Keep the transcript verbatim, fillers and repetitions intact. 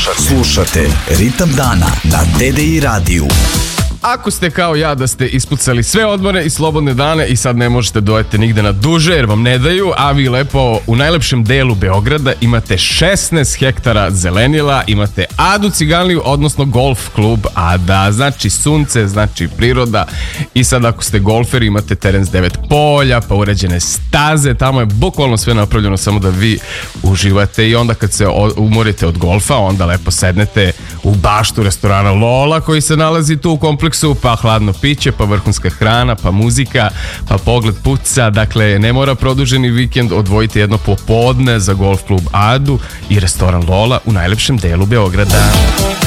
Slušate. Slušate Ritam dana na D D I radiju. Ako ste kao ja da ste ispucali sve odmore i slobodne dane i sad ne možete dojeti nigde na duže jer vam ne daju, a vi lepo u najlepšem delu Beograda imate šesnaest hektara zelenila, imate Adu Ciganliju, odnosno golf klub Ada, znači sunce, znači priroda i sad ako ste golferi imate teren s devet polja, pa uređene staze, tamo je bukvalno sve napravljeno samo da vi uživate i onda kad se umorite od golfa, onda lepo sednete u baštu restorana Lola koji se nalazi tu u kompleksu, pa hladno piće, pa vrhunska hrana, pa muzika, pa pogled puca, dakle ne mora produženi vikend, odvojite jedno popodne za golf klub Adu i restoran Lola u najlepšem delu Beograda.